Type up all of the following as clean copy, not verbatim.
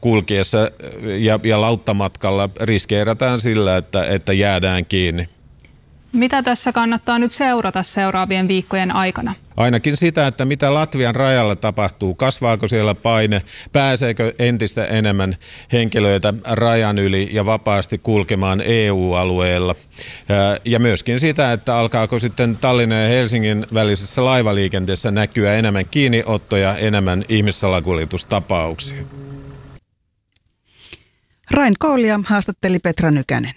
kulkiessa ja lauttamatkalla riskeerataan sillä, että jäädään kiinni. Mitä tässä kannattaa nyt seurata seuraavien viikkojen aikana? Ainakin sitä, että mitä Latvian rajalla tapahtuu. Kasvaako siellä paine? Pääseekö entistä enemmän henkilöitä rajan yli ja vapaasti kulkemaan EU-alueella? Ja myöskin sitä, että alkaako sitten Tallinnan ja Helsingin välisessä laivaliikenteessä näkyä enemmän kiinniottoja, enemmän ihmissalakuljetustapauksia. Rain Koolia haastatteli Petra Nykänen.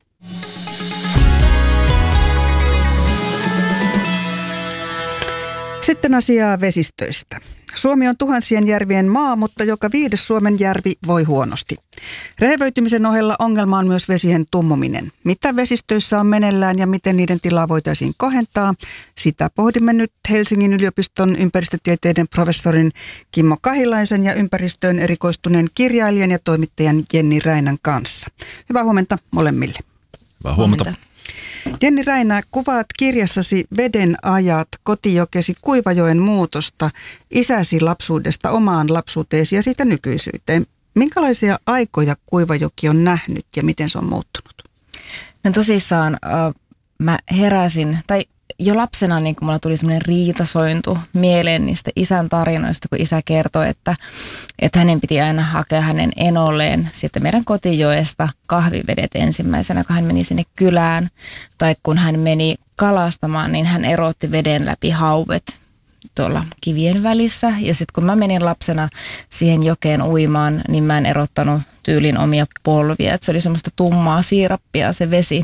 Sitten asiaa vesistöistä. Suomi on tuhansien järvien maa, mutta joka 5. Suomen järvi voi huonosti. Rehevöitymisen ohella ongelma on myös vesien tummuminen. Mitä vesistöissä on meneillään ja miten niiden tilaa voitaisiin kohentaa? Sitä pohdimme nyt Helsingin yliopiston ympäristötieteiden professorin Kimmo Kahilaisen ja ympäristöön erikoistuneen kirjailijan ja toimittajan Jenni Räinän kanssa. Hyvää huomenta molemmille. Hyvää huomenta. Jenni Räinä, kuvaat kirjassasi Veden ajat kotijokesi Kuivajoen muutosta isäsi lapsuudesta omaan lapsuuteesi ja siitä nykyisyyteen. Minkälaisia aikoja Kuivajoki on nähnyt ja miten se on muuttunut? No tosissaan mä heräsin, tai jo lapsena niin kun mulla tuli semmoinen riitasointu mieleen niistä isän tarinoista, kun isä kertoi, että hänen piti aina hakea hänen enolleen sitten meidän kotijoesta kahvivedet ensimmäisenä, kun hän meni sinne kylään. Tai kun hän meni kalastamaan, niin hän erotti veden läpi hauet tuolla kivien välissä. Ja sitten kun mä menin lapsena siihen jokeen uimaan, niin mä en erottanut tyylin omia polvia. Et se oli semmoista tummaa siirappia se vesi.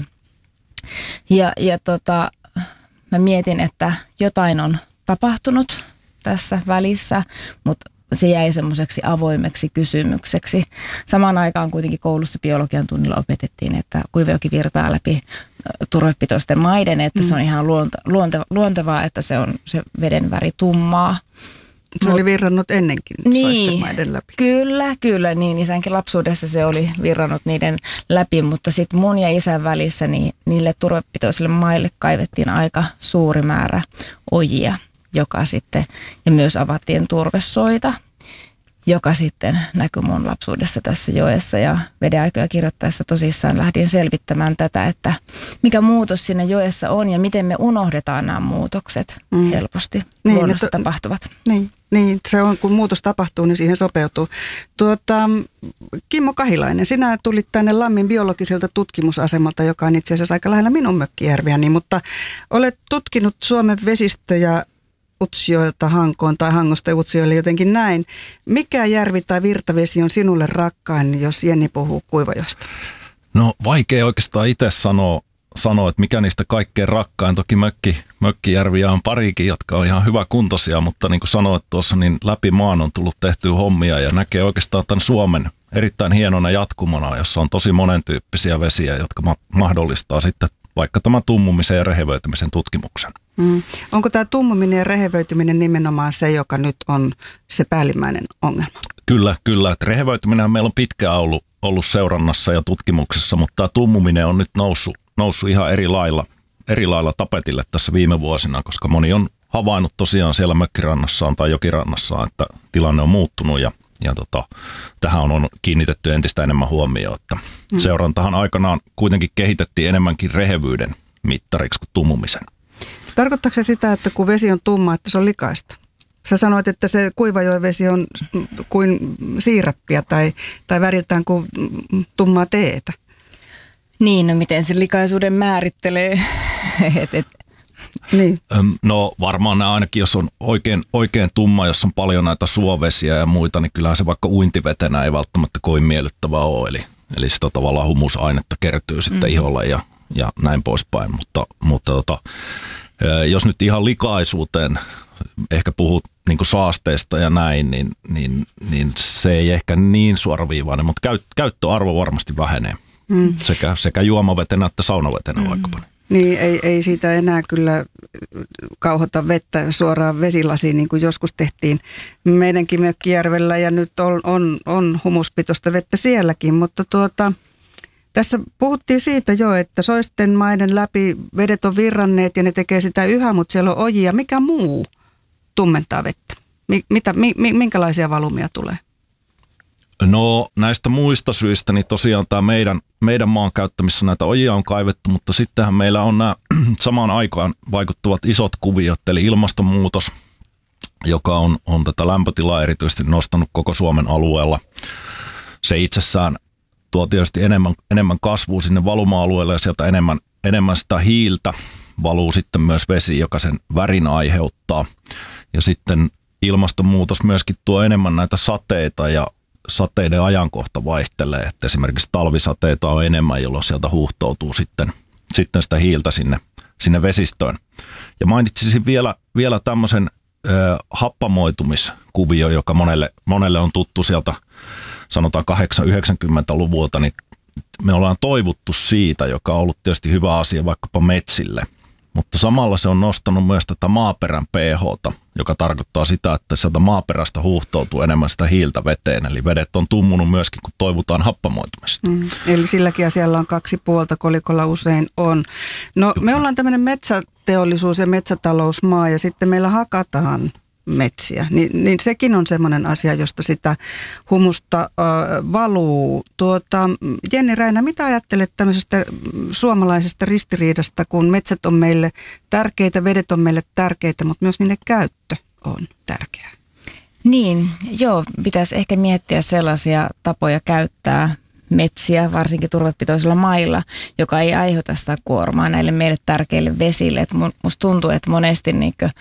Ja mä mietin, että jotain on tapahtunut tässä välissä, mutta se jäi semmoiseksi avoimeksi kysymykseksi. Samaan aikaan kuitenkin koulussa biologian tunnilla opetettiin, että Kuivajoki virtaa läpi turvepitoisten maiden, että se on ihan luontevaa, että se on se veden väri tummaa. Se oli virrannut ennenkin soisten maiden läpi. Kyllä. Niin isänkin lapsuudessa se oli virrannut niiden läpi, mutta sitten mun ja isän välissä niin niille turvepitoisille maille kaivettiin aika suuri määrä ojia, joka sitten, ja myös avattiin turvesoita, joka sitten näkyi mun lapsuudessa tässä joessa. Ja Vedenaikoja kirjoittaessa tosissaan lähdin selvittämään tätä, että mikä muutos siinä joessa on ja miten me unohdetaan nämä muutokset helposti luonnossa tapahtuvat. Niin, se on, kun muutos tapahtuu, niin siihen sopeutuu. Kimmo Kahilainen, sinä tulit tänne Lammin biologiselta tutkimusasemalta, joka on itse asiassa aika lähellä minun mökkijärviäni, mutta olet tutkinut Suomen vesistöjä Utsjoelta Hankoon tai Hangosta Utsjoelle jotenkin näin. Mikä järvi tai virtavesi on sinulle rakkain, jos Jenni puhuu Kuivajoesta? No vaikea oikeastaan itse sanoa, että mikä niistä kaikkein rakkain. Toki mökkijärviä on parikin, jotka on ihan hyväkuntoisia, mutta niin kuin sanoit tuossa, niin läpi maan on tullut tehtyä hommia ja näkee oikeastaan tämän Suomen erittäin hienona jatkumona, jossa on tosi monentyyppisiä vesiä, jotka mahdollistaa sitten vaikka tämän tummumisen ja rehevöitymisen tutkimuksen. Onko tämä tummuminen ja rehevöityminen nimenomaan se, joka nyt on se päällimmäinen ongelma? Kyllä. Että rehevöityminen meillä on pitkään ollut seurannassa ja tutkimuksessa, mutta tämä tummuminen on nyt noussut ihan eri lailla tapetille tässä viime vuosina, koska moni on havainnut tosiaan siellä mökkirannassaan tai jokirannassaan, että tilanne on muuttunut ja tähän on kiinnitetty entistä enemmän huomioon. Että seurantahan aikanaan kuitenkin kehitettiin enemmänkin rehevyyden mittariksi kuin tummumisen. Tarkoittaako se sitä, että kun vesi on tumma, että se on likaista? Sä sanoit, että se Kuivajoen vesi on kuin siirappia tai väriltään kuin tummaa teetä. Niin, no miten se likaisuuden määrittelee? Niin. No varmaan nämä ainakin, jos on oikein tumma, jos on paljon näitä suovesiä ja muita, niin kyllähän se vaikka uintivetenä ei välttämättä kovin miellyttävää ole. Eli sitä tavallaan humusainetta kertyy sitten iholle ja näin poispäin. Mutta jos nyt ihan likaisuuteen ehkä puhut niin kuin saasteista ja näin, niin se ei ehkä niin suoraviivainen, mutta käyttöarvo varmasti vähenee. Sekä juomavetenä että saunavetenä vaikkapa. Niin, ei siitä enää kyllä kauhota vettä suoraan vesilasiin, niin kuin joskus tehtiin meidänkin mökkijärvellä, ja nyt on humuspitoista vettä sielläkin, mutta tässä puhuttiin siitä jo, että soisten maiden läpi vedet on virranneet ja ne tekee sitä yhä, mutta siellä on ojia. Mikä muu tummentaa vettä? Minkälaisia valumia tulee? No näistä muista syistä, niin tosiaan tämä meidän maan käyttämissä näitä ojia on kaivettu, mutta sittenhän meillä on nämä samaan aikaan vaikuttavat isot kuviot, eli ilmastonmuutos, joka on tätä lämpötilaa erityisesti nostanut koko Suomen alueella. Se itsessään tuo tietysti enemmän kasvua sinne valuma-alueelle ja sieltä enemmän sitä hiiltä valuu sitten myös vesi, joka sen värin aiheuttaa. Ja sitten ilmastonmuutos myöskin tuo enemmän näitä sateita ja sateiden ajankohta vaihtelee. Että esimerkiksi talvisateita on enemmän, jolloin sieltä huuhtoutuu sitten sitä hiiltä sinne vesistöön. Ja mainitsisin vielä tämmöisen happamoitumiskuvio, joka monelle on tuttu sieltä sanotaan 80-90-luvulta, niin me ollaan toivuttu siitä, joka on ollut tietysti hyvä asia vaikkapa metsille. Mutta samalla se on nostanut myös tätä maaperän pH:ta, joka tarkoittaa sitä, että sieltä maaperästä huuhtoutuu enemmän sitä hiiltä veteen. Eli vedet on tummunut myöskin, kun toivutaan happamoitumista. Eli silläkin asialla on kaksi puolta, kolikolla usein on. No me ollaan tämmöinen metsäteollisuus- ja metsätalousmaa ja sitten meillä hakataan metsiä, niin sekin on semmoinen asia, josta sitä humusta valuu. Jenni Räinä, mitä ajattelet tämmöisestä suomalaisesta ristiriidasta, kun metsät on meille tärkeitä, vedet on meille tärkeitä, mutta myös niiden käyttö on tärkeää? Niin, joo, pitäisi ehkä miettiä sellaisia tapoja käyttää metsiä, varsinkin turvepitoisilla mailla, joka ei aiheuta sitä kuormaa näille meille tärkeille vesille. Et musta tuntuu, että monesti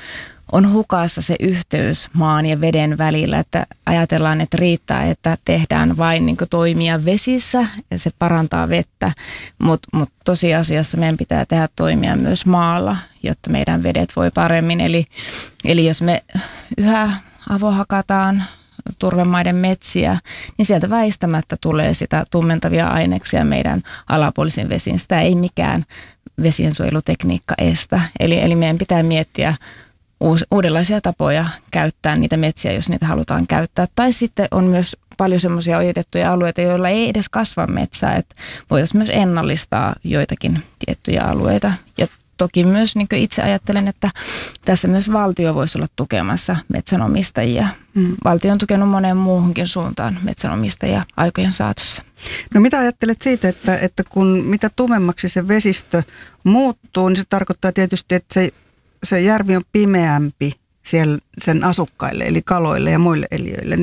on hukassa se yhteys maan ja veden välillä, että ajatellaan, että riittää, että tehdään vain toimia vesissä ja se parantaa vettä, mutta tosiasiassa meidän pitää tehdä toimia myös maalla, jotta meidän vedet voi paremmin. Eli jos me yhä avohakataan turvemaiden metsiä, niin sieltä väistämättä tulee sitä tummentavia aineksia meidän alapuolisiin vesiin. Sitä ei mikään vesiensuojelutekniikka estä. Eli meidän pitää miettiä uudenlaisia tapoja käyttää niitä metsiä, jos niitä halutaan käyttää. Tai sitten on myös paljon semmoisia ojitettuja alueita, joilla ei edes kasva metsää. Että voitaisiin myös ennallistaa joitakin tiettyjä alueita. Ja toki myös itse ajattelen, että tässä myös valtio voisi olla tukemassa metsänomistajia. Valtio on tukenut moneen muuhunkin suuntaan metsänomistajia aikojen saatossa. No mitä ajattelet siitä, että kun mitä tummemmaksi se vesistö muuttuu, niin se tarkoittaa tietysti, että se järvi on pimeämpi siellä sen asukkaille, eli kaloille ja muille eliöille,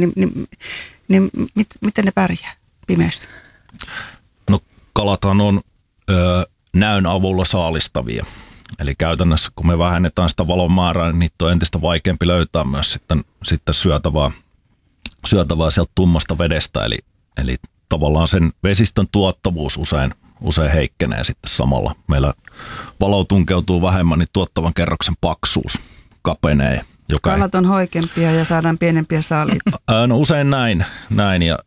niin miten ne pärjää pimeässä? No kalathan on näön avulla saalistavia. Eli käytännössä kun me vähennetään sitä valon määrää, niin niitä on entistä vaikeampi löytää myös sitten syötävää sieltä tummasta vedestä. Eli tavallaan sen vesistön tuottavuus usein heikkenee sitten samalla. Meillä valo tunkeutuu vähemmän, niin tuottavan kerroksen paksuus kapenee. Kalat on hoikempia ja saadaan pienempiä saaliita. No usein näin ja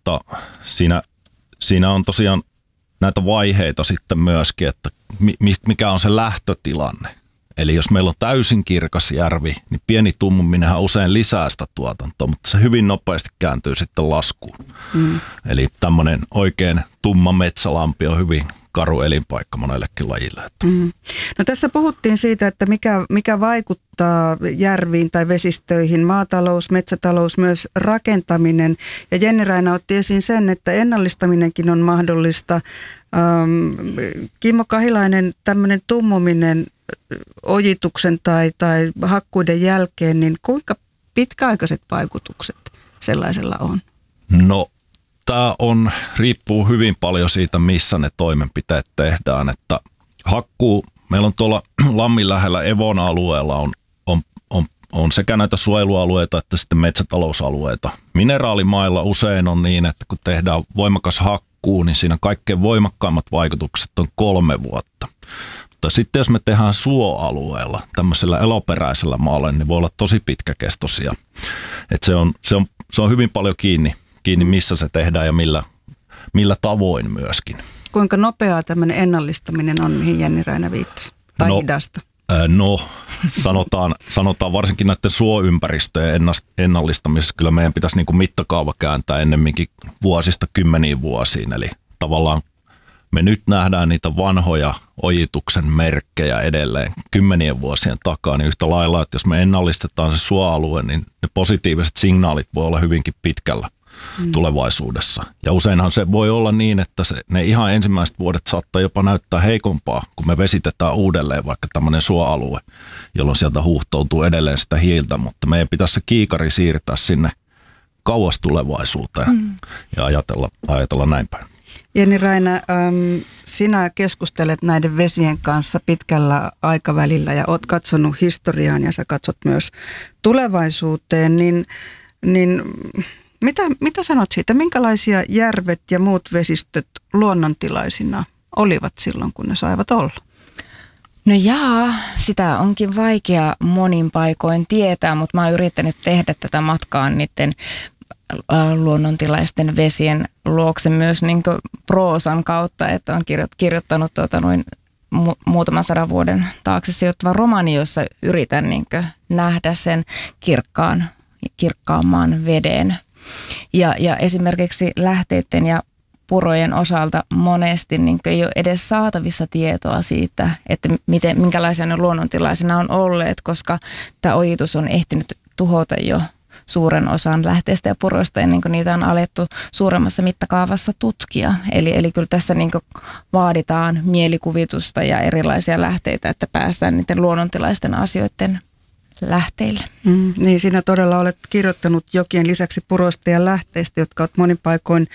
siinä on tosiaan näitä vaiheita sitten myöskin, että mikä on se lähtötilanne. Eli jos meillä on täysin kirkas järvi, niin pieni tummuminenhan usein lisää sitä tuotantoa, mutta se hyvin nopeasti kääntyy sitten laskuun. Eli tämmöinen oikein tumma metsälampi on hyvin karu elinpaikka monellekin lajille. No tässä puhuttiin siitä, että mikä vaikuttaa järviin tai vesistöihin, maatalous, metsätalous, myös rakentaminen. Ja Jenni Räinä otti esiin sen, että ennallistaminenkin on mahdollista. Kimmo Kahilainen, tämmöinen tummuminen ojituksen tai hakkuiden jälkeen, niin kuinka pitkäaikaiset vaikutukset sellaisella on? No tämä riippuu hyvin paljon siitä, missä ne toimenpiteet tehdään, että hakkuu, meillä on tuolla Lammin lähellä Evon alueella on sekä näitä suojelualueita että sitten metsätalousalueita. Mineraalimailla usein on niin, että kun tehdään voimakas hakkuu, niin siinä kaikkein voimakkaimmat vaikutukset on 3 vuotta. Mutta sitten jos me tehdään suoalueella, tämmöisellä eloperäisellä maalla, niin ne voi olla tosi pitkäkestoisia. Että se on hyvin paljon kiinni missä se tehdään ja millä tavoin myöskin. Kuinka nopeaa tämmöinen ennallistaminen on, mihin Jenni Räinä viittasi? Tai hidasta? Sanotaan varsinkin näiden suoympäristöjen ennallistamisessa kyllä meidän pitäisi niin kuin mittakaava kääntää ennemminkin vuosista 10 vuosiin. Eli tavallaan me nyt nähdään niitä vanhoja ojituksen merkkejä edelleen 10 vuosien takaa, niin yhtä lailla, että jos me ennallistetaan se suoalue, niin ne positiiviset signaalit voi olla hyvinkin pitkällä tulevaisuudessa. Ja useinhan se voi olla niin, että ne ihan ensimmäiset vuodet saattaa jopa näyttää heikompaa, kun me vesitetään uudelleen vaikka tämmöinen suoalue, jolloin sieltä huuhtoutuu edelleen sitä hiiltä, mutta meidän pitäisi se kiikari siirtää sinne kauas tulevaisuuteen ja ajatella näin päin. Jenni Raina, sinä keskustelet näiden vesien kanssa pitkällä aikavälillä ja olet katsonut historiaan ja sä katsot myös tulevaisuuteen, niin mitä sanot siitä? Minkälaisia järvet ja muut vesistöt luonnontilaisina olivat silloin, kun ne saivat olla? No sitä onkin vaikea monin paikoin tietää, mutta mä oon yrittänyt tehdä tätä matkaa niiden luonnontilaisten vesien luokse myös niin kuin proosan kautta, että on kirjoittanut muutaman 100 vuoden taakse sijoittavan romaani, jossa yritän niin kuin nähdä sen kirkkaamman veden. Ja esimerkiksi lähteiden ja purojen osalta monesti niin ei ole edes saatavissa tietoa siitä, että minkälaisia ne luonnontilaisina on olleet, koska tämä ojitus on ehtinyt tuhota jo suuren osan lähteistä ja puroista ennen kuin niitä on alettu suuremmassa mittakaavassa tutkia. Eli kyllä tässä niin kuin vaaditaan mielikuvitusta ja erilaisia lähteitä, että päästään niiden luonnontilaisten asioiden lähteille. Niin, sinä todella olet kirjoittanut jokien lisäksi puroista ja lähteistä, jotka ovat monin paikoin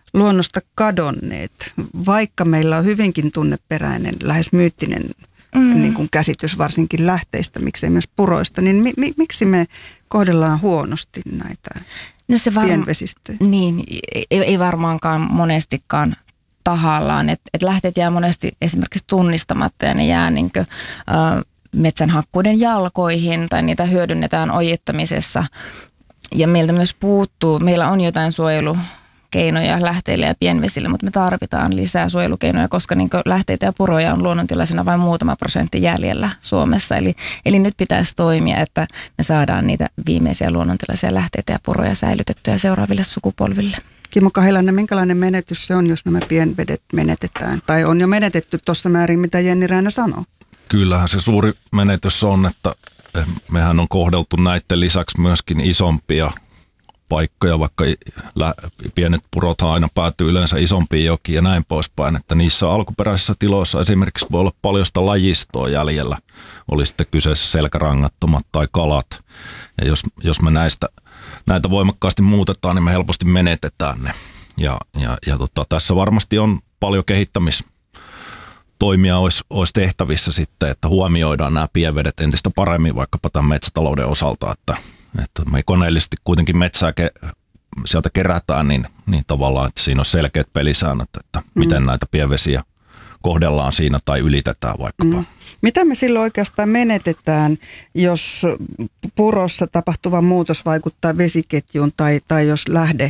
luonnosta kadonneet, vaikka meillä on hyvinkin tunneperäinen, lähes myyttinen niin kuin käsitys varsinkin lähteistä, miksei myös puroista, niin miksi me kohdellaan huonosti näitä pienvesistöjä? Niin, ei varmaankaan monestikaan tahallaan, että lähteet jää monesti esimerkiksi tunnistamatta ja ne jää niin kuin, metsänhakkuiden jalkoihin tai niitä hyödynnetään ojittamisessa ja meiltä myös meillä on jotain suojelukeinoja lähteille ja pienvesille, mutta me tarvitaan lisää suojelukeinoja, koska niin lähteitä ja puroja on luonnontilaisena vain muutama prosentti jäljellä Suomessa. Eli nyt pitäisi toimia, että me saadaan niitä viimeisiä luonnontilaisia lähteitä ja puroja säilytettyä seuraaville sukupolville. Kimmo Kahilainen, minkälainen menetys se on, jos nämä pienvedet menetetään? Tai on jo menetetty tuossa määrin, mitä Jenni Raina sanoo? Kyllähän se suuri menetys on, että mehän on kohdeltu näiden lisäksi myöskin isompia paikkoja, vaikka pienet purothan aina päätyy yleensä isompiin jokiin ja näin poispäin, että niissä alkuperäisissä tiloissa esimerkiksi voi olla paljon sitä lajistoa jäljellä, oli sitten kyseessä selkärangattomat tai kalat, ja jos me näitä voimakkaasti muutetaan, niin me helposti menetetään ne, ja tässä varmasti on paljon kehittämistoimia olisi tehtävissä sitten, että huomioidaan nämä pienvedet entistä paremmin vaikkapa tämän metsätalouden osalta, että me koneellisesti kuitenkin metsää sieltä kerätään, niin tavallaan, että siinä on selkeät pelisäännöt, että miten näitä pienvesiä kohdellaan siinä tai ylitetään vaikkapa. Mitä me silloin oikeastaan menetetään, jos purossa tapahtuva muutos vaikuttaa vesiketjuun tai jos lähde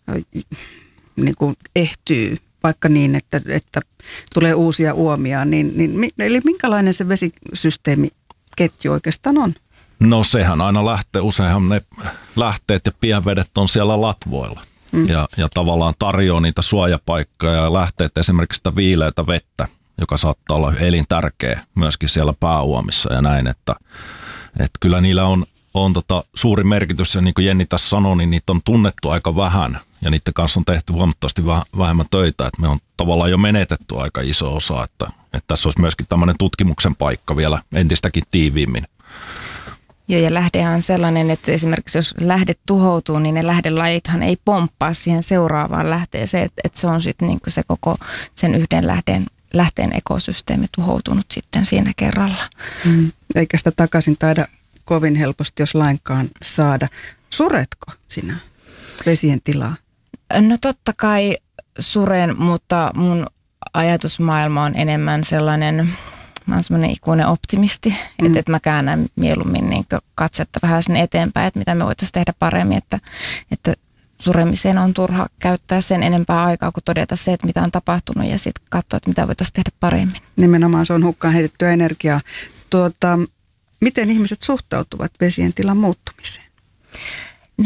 niin kuin ehtyy vaikka niin, että tulee uusia uomia, eli minkälainen se vesisysteemiketju oikeastaan on? No sehän aina lähtee, useinhan ne lähteet ja pienvedet on siellä latvoilla ja tavallaan tarjoaa niitä suojapaikkoja ja lähteet esimerkiksi sitä viileätä vettä, joka saattaa olla elintärkeä myöskin siellä pääuomissa ja näin, että kyllä niillä on suuri merkitys ja niin kuin Jenni tässä sanoi, niin niitä on tunnettu aika vähän ja niiden kanssa on tehty huomattavasti vähemmän töitä, että me on tavallaan jo menetetty aika iso osa, että tässä olisi myöskin tämmöinen tutkimuksen paikka vielä entistäkin tiiviimmin. Joo, ja lähdehän on sellainen, että esimerkiksi jos lähde tuhoutuu, niin ne lähdelajithan ei pomppaa siihen seuraavaan lähteeseen, että se on sitten niin se koko sen yhden lähteen ekosysteemi tuhoutunut sitten siinä kerralla. Eikä sitä takaisin taida kovin helposti, jos lainkaan saada. Suretko sinä vesien tilaa? No totta kai suren, mutta mun ajatusmaailma on enemmän sellainen, mä oon semmoinen ikuinen optimisti, että mä käännän mieluummin niin katsetta vähän sinne eteenpäin, että mitä me voitaisiin tehdä paremmin, että suremiseen on turha käyttää sen enempää aikaa kuin todeta se, että mitä on tapahtunut ja sitten katsoa, että mitä voitaisiin tehdä paremmin. Nimenomaan se on hukkaan heitettyä energiaa. Miten ihmiset suhtautuvat vesien tilan muuttumiseen? No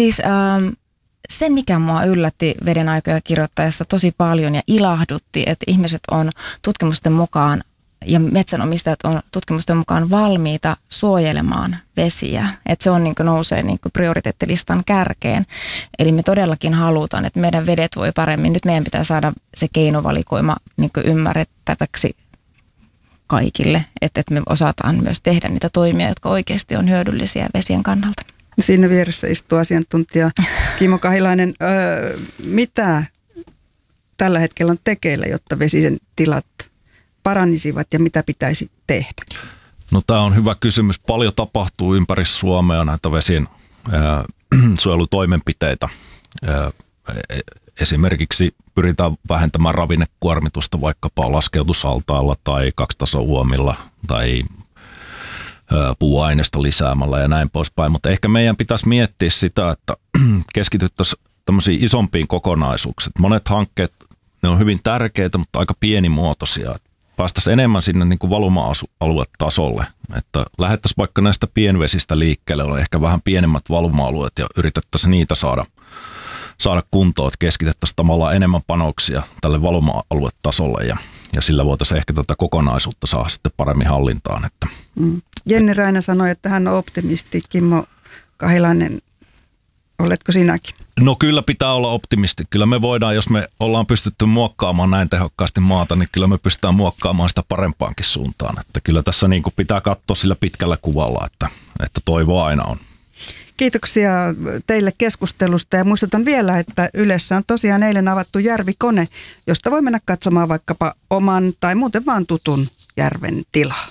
se, mikä mua yllätti veden aikoja kirjoittaessa tosi paljon ja ilahdutti, että ihmiset on tutkimusten mukaan ja metsänomistajat on tutkimusten mukaan valmiita suojelemaan vesiä. Että se on niin kuin nousee niin kuin prioriteettilistan kärkeen. Eli me todellakin halutaan, että meidän vedet voi paremmin. Nyt meidän pitää saada se keinovalikoima niin kuin ymmärrettäväksi kaikille, että me osataan myös tehdä niitä toimia, jotka oikeasti on hyödyllisiä vesien kannalta. Siinä vieressä istuu asiantuntija Kimmo Kahilainen. Mitä tällä hetkellä on tekeillä, jotta vesien tilat paranisivat ja mitä pitäisi tehdä? No tämä on hyvä kysymys. Paljon tapahtuu ympäri Suomea näitä vesien suojelutoimenpiteitä. Esimerkiksi pyritään vähentämään ravinnekuormitusta vaikkapa laskeutusaltailla tai kaksitasouomilla tai puuaineesta lisäämällä ja näin poispäin. Mutta ehkä meidän pitäisi miettiä sitä, että keskityttäisiin tämmöisiin isompiin kokonaisuuksiin. Monet hankkeet, ne on hyvin tärkeitä, mutta aika pienimuotoisia. Päästäisiin enemmän sinne niin kuin valuma-aluetasolle. Että lähettäisiin vaikka näistä pienvesistä liikkeelle, on ehkä vähän pienemmät valuma-alueet ja yritettäisiin niitä saada kuntoon, että keskitettäisiin tavallaan enemmän panoksia tälle valuma-aluetasolle ja sillä voitaisiin ehkä tätä kokonaisuutta saada sitten paremmin hallintaan. Että. Jenni Raina sanoi, että hän on optimisti. Kimmo Kahilainen, oletko sinäkin? No kyllä pitää olla optimisti. Kyllä me voidaan, jos me ollaan pystytty muokkaamaan näin tehokkaasti maata, niin kyllä me pystytään muokkaamaan sitä parempaankin suuntaan. Että kyllä tässä niin kuin pitää katsoa sillä pitkällä kuvalla, että toivo aina on. Kiitoksia teille keskustelusta ja muistutan vielä, että Ylessä on tosiaan eilen avattu järvikone, josta voi mennä katsomaan vaikkapa oman tai muuten vaan tutun järven tilaa.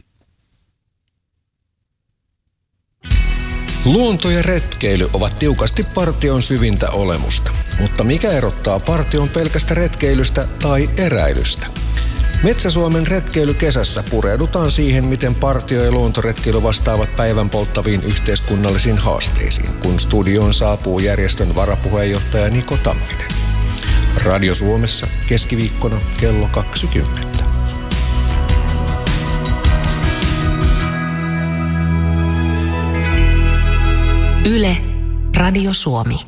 Luonto ja retkeily ovat tiukasti partion syvintä olemusta. Mutta mikä erottaa partion pelkästä retkeilystä tai eräilystä? Metsä-Suomen retkeilykesässä pureudutaan siihen, miten partio ja luontoretkeily vastaavat päivän polttaviin yhteiskunnallisiin haasteisiin, kun studioon saapuu järjestön varapuheenjohtaja Niko Tamminen. Radio Suomessa keskiviikkona kello 20. Yle, Radio Suomi.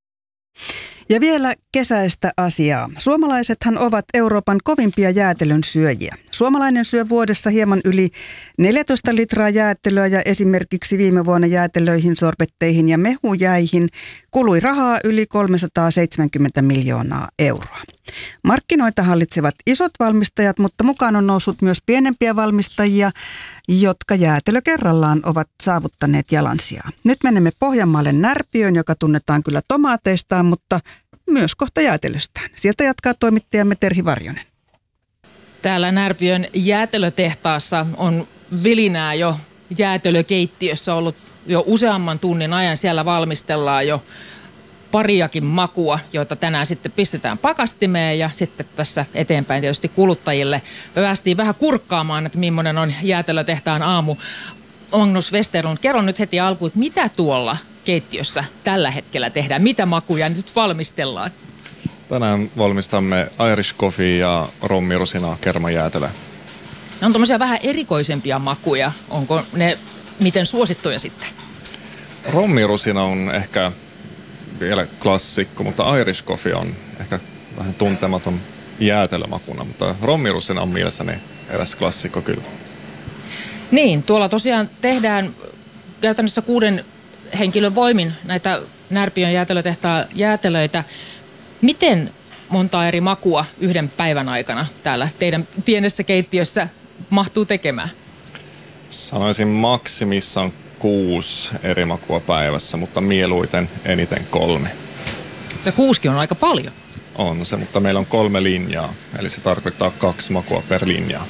Ja vielä kesäistä asiaa. Suomalaisethan ovat Euroopan kovimpia jäätelön syöjiä. Suomalainen syö vuodessa hieman yli 14 litraa jäätelöä ja esimerkiksi viime vuonna jäätelöihin, sorbetteihin ja mehujäihin kului rahaa yli 370 miljoonaa euroa. Markkinoita hallitsevat isot valmistajat, mutta mukaan on noussut myös pienempiä valmistajia, jotka jäätelö kerrallaan ovat saavuttaneet jalansijaa. Nyt menemme Pohjanmaalle Närpiöön, joka tunnetaan kyllä tomaateistaan, mutta myös kohta jäätelöstään. Sieltä jatkaa toimittajamme Terhi Varjonen. Täällä Närpiön jäätelötehtaassa on vilinää jo jäätelökeittiössä ollut jo useamman tunnin ajan. Siellä valmistellaan jo pariakin makua, joita tänään sitten pistetään pakastimeen ja sitten tässä eteenpäin tietysti kuluttajille. Me päästiin vähän kurkkaamaan, että millainen on jäätelötehtaan aamu. Magnus Westerlund, kerro nyt heti alkuun, että mitä tuolla keittiössä tällä hetkellä tehdään? Mitä makuja nyt valmistellaan? Tänään valmistamme Irish Coffee ja rommirusina kermajäätelö. Ne on tommosia vähän erikoisempia makuja. Onko ne miten suosittuja sitten? Rommirusina on ehkä vielä klassikko, mutta Irish Coffee on ehkä vähän tuntematon jäätelömakuna, mutta rommirusina on mielestäni eräs klassikko kyllä. Niin, tuolla tosiaan tehdään käytännössä 6 henkilön voimin näitä Närpiön jäätelötehtaan jäätelöitä. Miten monta eri makua yhden päivän aikana täällä teidän pienessä keittiössä mahtuu tekemään? Sanoisin maksimissaan 6 eri makua päivässä, mutta mieluiten eniten 3. Se 6 on aika paljon. On se, mutta meillä on 3 linjaa, eli se tarkoittaa 2 makua per linjaa.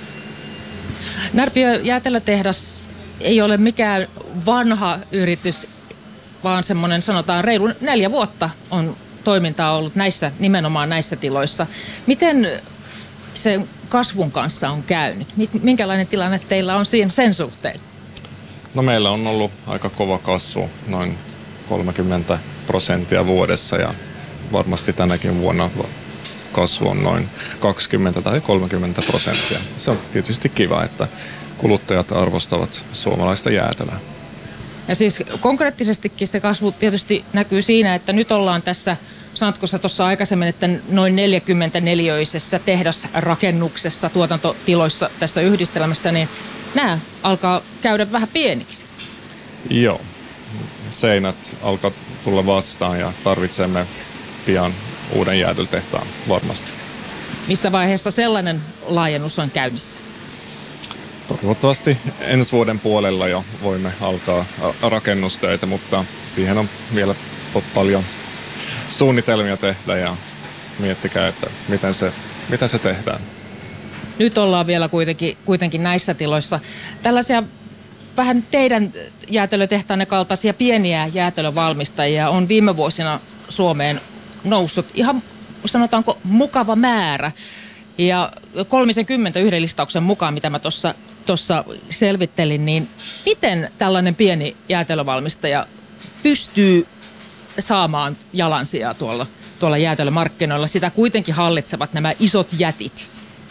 Närpiön jäätelötehdas ei ole mikään vanha yritys, vaan semmoinen sanotaan reilu 4 vuotta on toimintaa ollut nimenomaan näissä tiloissa. Miten sen kasvun kanssa on käynyt? Minkälainen tilanne teillä on sen suhteen? No meillä on ollut aika kova kasvu, noin 30% vuodessa ja varmasti tänäkin vuonna kasvu on noin 20 tai 30%. Se on tietysti kiva, että kuluttajat arvostavat suomalaista jäätelöä. Ja siis konkreettisestikin se kasvu tietysti näkyy siinä, että nyt ollaan tässä sanotko sä tuossa aikaisemmin, että noin 44-neliöisessä tehdasrakennuksessa, tuotantotiloissa tässä yhdistelmässä, niin nämä alkaa käydä vähän pieniksi? Joo. Seinät alkaa tulla vastaan ja tarvitsemme pian uuden jäätelötehtaan varmasti. Missä vaiheessa sellainen laajennus on käynnissä? Toivottavasti ensi vuoden puolella jo voimme alkaa rakennustöitä, mutta siihen on vielä paljon suunnitelmia tehdä ja miettikää, että miten se tehdään. Nyt ollaan vielä kuitenkin näissä tiloissa. Tällaisia vähän teidän jäätelötehtaanne kaltaisia pieniä jäätelövalmistajia on viime vuosina Suomeen noussut ihan, sanotaanko, mukava määrä. Ja 30 yhden listauksen mukaan, mitä mä tuossa selvittelin, niin miten tällainen pieni jäätelövalmistaja pystyy saamaan jalansijaa tuolla jäätelömarkkinoilla? Sitä kuitenkin hallitsevat nämä isot jätit.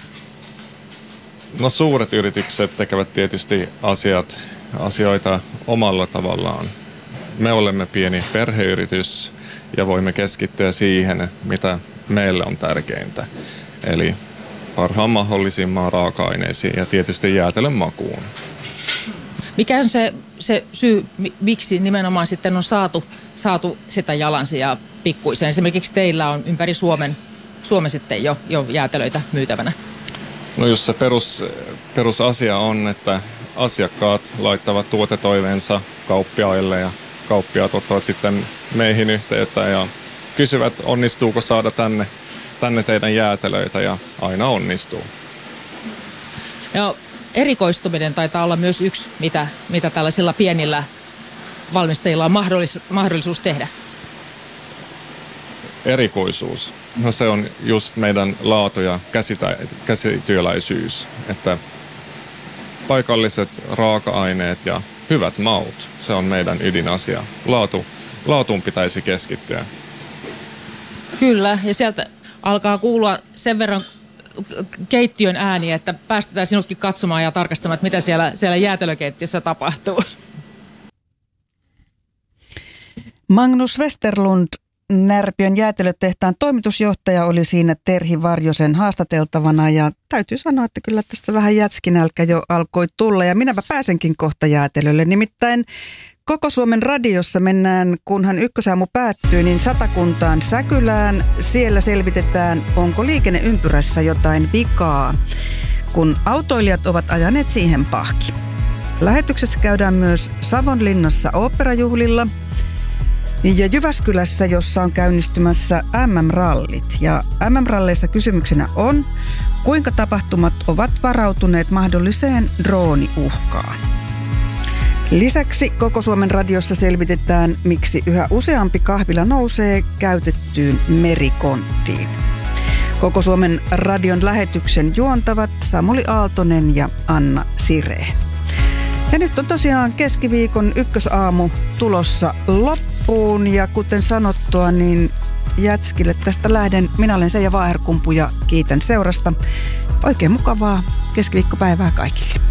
No suuret yritykset tekevät tietysti asioita omalla tavallaan. Me olemme pieni perheyritys ja voimme keskittyä siihen, mitä meille on tärkeintä. Eli parhaan mahdollisimman raaka-aineisiin ja tietysti jäätelön makuun. Mikä on se syy, miksi nimenomaan sitten on saatu sitä jalansijaa pikkuisen? Esimerkiksi teillä on ympäri Suomen sitten jo jäätelöitä myytävänä. No just se perusasia on, että asiakkaat laittavat tuotetoiveensa kauppiaille ja kauppiaat ottavat sitten meihin yhteyttä ja kysyvät, onnistuuko saada tänne teidän jäätelöitä, ja aina onnistuu. Ja erikoistuminen taitaa olla myös yksi, mitä tällaisilla pienillä valmistajilla on mahdollisuus tehdä. Erikoisuus. No se on just meidän laatu ja käsityöläisyys, että paikalliset raaka-aineet ja hyvät maut, se on meidän ydinasia. Laatuun pitäisi keskittyä. Kyllä, ja sieltä alkaa kuulua sen verran keittiön ääniä, että päästetään sinutkin katsomaan ja tarkastamaan, että mitä siellä jäätelökeittiössä tapahtuu. Magnus Westerlund, Närpiön jäätelötehtaan toimitusjohtaja, oli siinä Terhi Varjosen haastateltavana, ja täytyy sanoa, että kyllä tästä vähän jätskinälkä jo alkoi tulla, ja minäpä pääsenkin kohta jäätelölle. Nimittäin Koko Suomen radiossa mennään, kunhan Ykkösaamu päättyy, niin Satakuntaan Säkylään. Siellä selvitetään, onko liikenneympyrässä jotain vikaa, kun autoilijat ovat ajaneet siihen pahki. Lähetyksessä käydään myös Savonlinnassa oopperajuhlilla ja Jyväskylässä, jossa on käynnistymässä MM-rallit. Ja MM-ralleissa kysymyksenä on, kuinka tapahtumat ovat varautuneet mahdolliseen drooniuhkaan. Lisäksi Koko Suomen radiossa selvitetään, miksi yhä useampi kahvila nousee käytettyyn merikonttiin. Koko Suomen radion lähetyksen juontavat Samuli Aaltonen ja Anna Sireen. Ja nyt on tosiaan keskiviikon Ykkösaamu tulossa loppuun, ja kuten sanottua, niin jätskille tästä lähden. Minä olen Seija Vaaherkumpu ja kiitän seurasta. Oikein mukavaa keskiviikkopäivää kaikille.